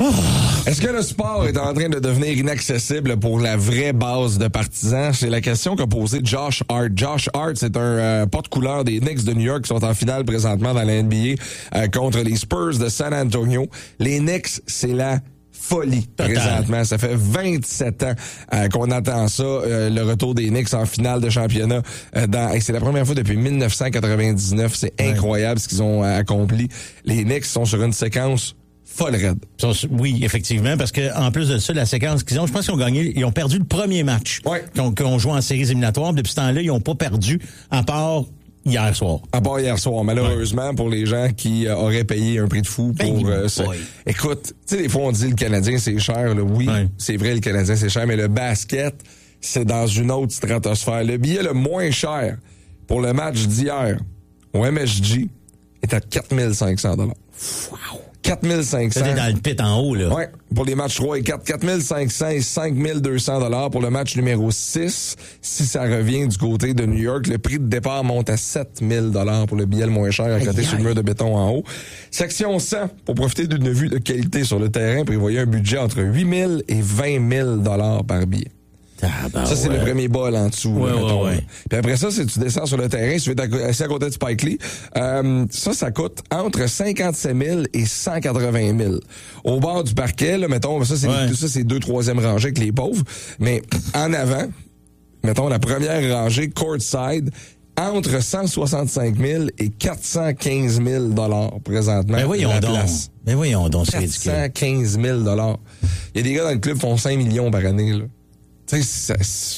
Est-ce que le sport est en train de devenir inaccessible pour la vraie base de partisans? C'est la question qu'a posée Josh Hart. Josh Hart, c'est un porte-couleur des Knicks de New York qui sont en finale présentement dans la NBA contre les Spurs de San Antonio. Les Knicks, c'est la folie présentement. Ça fait 27 ans qu'on attend ça, le retour des Knicks en finale de championnat. C'est la première fois depuis 1999. C'est incroyable ce qu'ils ont accompli. Les Knicks sont sur une séquence folle raide. Oui, effectivement, parce que en plus de ça, la séquence qu'ils ont, je pense qu'ils ont gagné, ils ont perdu le premier match. Qu'ils ont joué en séries éliminatoires. Depuis ce temps-là, ils n'ont pas perdu, à part hier soir. Malheureusement, pour les gens qui auraient payé un prix de fou pour ça. Écoute, tu sais, des fois, on dit le Canadien, c'est cher. Là. Oui, c'est vrai, le Canadien, c'est cher, mais le basket, c'est dans une autre stratosphère. Le billet le moins cher pour le match d'hier au MSG est à 4500 $. Wow! 4500. C'était dans le pit en haut, là. Oui, pour les matchs 3 et 4, 4500 et 5200 $ pour le match numéro 6. Si ça revient du côté de New York, le prix de départ monte à 7000 $ pour le billet le moins cher à côté sur le mur de béton en haut. Section 100, pour profiter d'une vue de qualité sur le terrain, prévoyait un budget entre 8000 et 20 000 $ par billet. Ça, c'est le premier bol en dessous. Puis après ça, si tu descends sur le terrain, si tu veux être assis à côté de Spike Lee, ça coûte entre 57 000 et 180 000. Au bord du parquet, là, mettons, ça, c'est 2 troisième rangées avec les pauvres. Mais en avant, mettons, la première rangée, courtside, entre 165 000 et 415 000 $ présentement. Mais voyons donc, c'est ridicule. 415 000 $. Il y a des gars dans le club qui font 5 millions par année, là. Tu sais,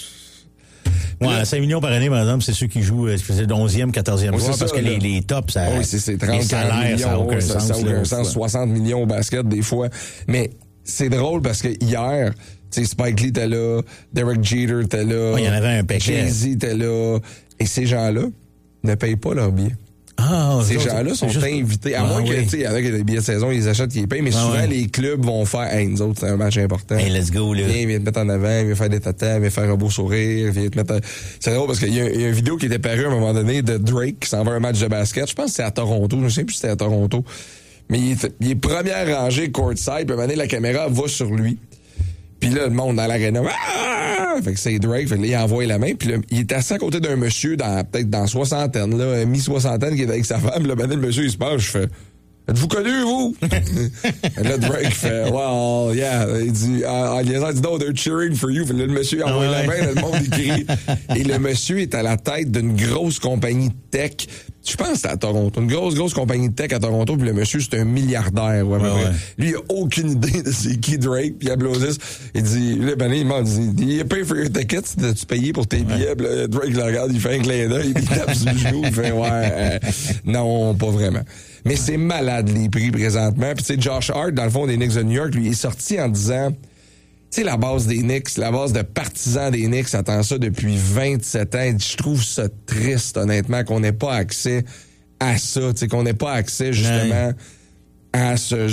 5 millions par année, par exemple, c'est ceux qui jouent, c'est le 11e, 14e joueur, parce que les tops, ça. Oui, c'est 30 millions, ça n'a aucun sens. Ça n'a aucun sens. 60 millions au basket, des fois. Mais c'est drôle parce que hier, tu sais, Spike Lee était là, Derek Jeter était là. Il y en avait un paquet. Jay-Z était là. Et ces gens-là ne payent pas leur billet. Ces gens-là sont invités. À moins que, tu sais, avec des billets de saison, ils achètent, ils les payent. Mais souvent, les clubs vont faire, nous autres, c'est un match important. Hey, let's go, là. Viens te mettre en avant, viens faire des tatas, viens faire un beau sourire, viens te mettre C'est drôle parce qu'il y a une vidéo qui était parue à un moment donné de Drake qui s'en va à un match de basket. Je pense que c'est à Toronto. Je ne sais plus si c'était à Toronto. Mais il est première rangée courtside, puis à un moment donné, la caméra va sur lui. Puis là, le monde dans l'aréna, fait que c'est Drake, fait que là, il envoie la main, puis là, il est assis à côté d'un monsieur peut-être dans soixantaine, là, mi-soixantaine, qui est avec sa femme, là, ben, le monsieur, il se penche, je fais, êtes-vous connu, vous? Et là, Drake fait, well, yeah, il dit, no, they're cheering for you. Fait là, le monsieur envoie la main, là, le monde, il crie. Et le monsieur est à la tête d'une grosse compagnie de tech. Je pense que c'est à Toronto. Une grosse compagnie de tech à Toronto, puis le monsieur, c'est un milliardaire. Lui, il a aucune idée de c'est qui Drake, puis il applaudit. Il dit, là, il dit, you pay for your tickets, tu payé pour tes billets, puis là, Drake le regarde, il fait un clin d'œil, il tape sur le genou, il fait, non, pas vraiment. Mais c'est malade, les prix, présentement. Puis tu sais, Josh Hart, dans le fond, des Knicks de New York, lui, il est sorti en disant, tu sais, la base des Knicks, la base de partisans des Knicks attend ça depuis 27 ans. Je trouve ça triste, honnêtement, qu'on n'ait pas accès à ça, tu sais, qu'on n'ait pas accès, justement, à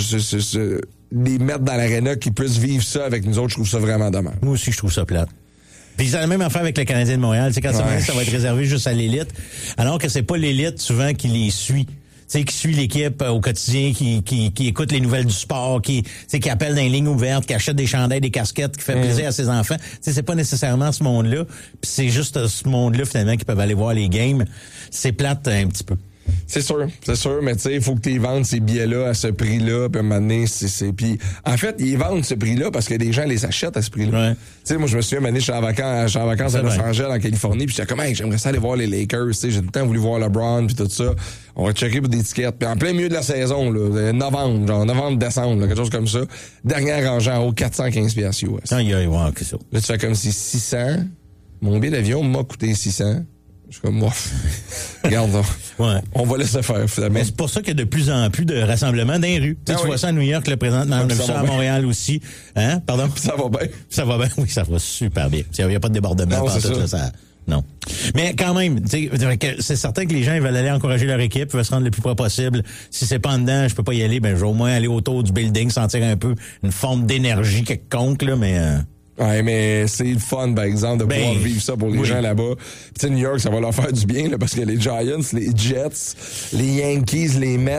les mettre dans l'aréna, qui puissent vivre ça avec nous autres. Je trouve ça vraiment dommage. Moi aussi, je trouve ça plate. Puis c'est la même affaire avec le Canadien de Montréal. Tu sais, quand ça va être réservé juste à l'élite, alors que c'est pas l'élite, souvent, qui les suit. Tu sais, qui suit l'équipe au quotidien, qui écoute les nouvelles du sport, qui appelle dans les lignes ouvertes, qui achète des chandails, des casquettes, qui fait plaisir à ses enfants. Tu sais, c'est pas nécessairement ce monde-là. Puis c'est juste ce monde-là, finalement, qui peuvent aller voir les games. C'est plate un petit peu. C'est sûr, mais tu sais, il faut que tu vendes ces billets-là à ce prix-là, puis à un moment donné, puis en fait, ils vendent ce prix-là parce que les gens les achètent à ce prix-là. Tu sais, moi, je me souviens, je suis en vacances à Los Angeles, en Californie, puis j'étais comme, j'aimerais ça aller voir les Lakers, tu sais, j'ai tout le temps voulu voir LeBron, puis tout ça. On va checker pour des tickets, puis en plein milieu de la saison, là, novembre-décembre, quelque chose comme ça. Dernière rangée en haut, 415 $ US. Là, tu fais comme si 600, mon billet d'avion m'a coûté 600. Je suis comme, regarde, on va laisser faire, finalement. Mais c'est pour ça qu'il y a de plus en plus de rassemblements dans les rues. Tu vois ça à New York, le présentement, on a vu ça à Montréal aussi. Hein? Pardon? Ça va bien. Ça va bien, oui, ça va super bien. Il n'y a pas de débordement. Non. Mais quand même, c'est certain que les gens ils veulent aller encourager leur équipe, ils veulent se rendre le plus près possible. Si c'est pas en dedans, je peux pas y aller, je vais au moins aller autour du building, sentir un peu une forme d'énergie quelconque, là, mais... Ouais, mais c'est le fun, par exemple, de pouvoir vivre ça pour les gens là-bas. Puis, tu sais, New York, ça va leur faire du bien, là, parce que les Giants, les Jets, les Yankees, les Mets,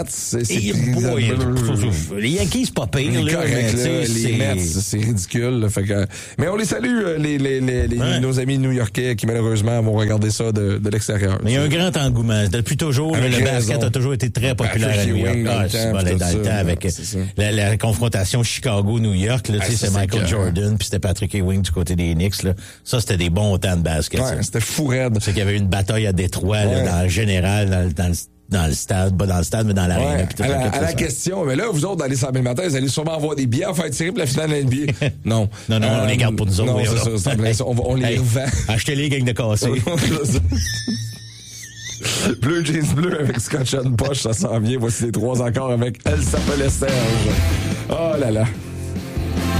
les Yankees, pas pire, là. Correct, mais, les Mets, c'est ridicule, là, fait que, mais on les salue, nos amis new-yorkais qui, malheureusement, vont regarder ça de l'extérieur. Mais il y a un grand engouement. Depuis toujours, le basket a toujours été très populaire à New York. Dans le temps, avec la confrontation Chicago-New York, là, tu sais, c'est Michael Jordan, puis c'était Patrick Ewing du côté des Knicks, là. Ça, c'était des bons temps de basket. Ouais, c'était fou raide. C'est qu'il y avait une bataille à Détroit, là, dans le général, dans le stade, pas dans le stade, mais dans l'aréna. Ouais, à la question, mais là, vous autres, dans les 100 000 matins, vous allez sûrement avoir des billets à faire tirer pour la finale de la NBA. Non. Non, on les garde pour nous autres. Non, c'est ça, on les revend. Achetez-les, gang de cassés. Bleu jeans bleu avec scotch and poche, ça s'en vient. Voici les 3 accords avec Elle s'appelait Serge. Oh là là.